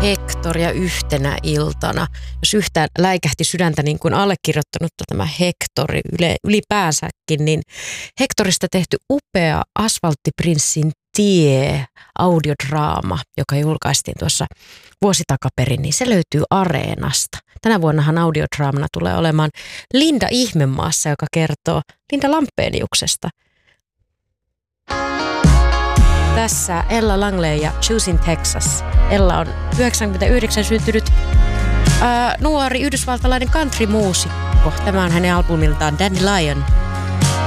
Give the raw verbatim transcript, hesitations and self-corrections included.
Hectoria yhtenä iltana. Jos yhtään läikähti sydäntä niin kuin allekirjoittanutta tämä Hectori ylipäänsäkin, niin Hectorista tehty upea Asfalttiprinssin tie audiodraama, joka julkaistiin tuossa vuosi takaperin, niin se löytyy Areenasta. Tänä vuonnahan audiodraamana tulee olemaan Linda Ihmemaassa, joka kertoo Linda Lampeniuksesta. Tässä Ella Langley ja Choosing Texas. Ella on yhdeksänkymmentäyhdeksän syntynyt ää, nuori yhdysvaltalainen country-muusikko. Tämä on hänen albumiltaan Dandelion.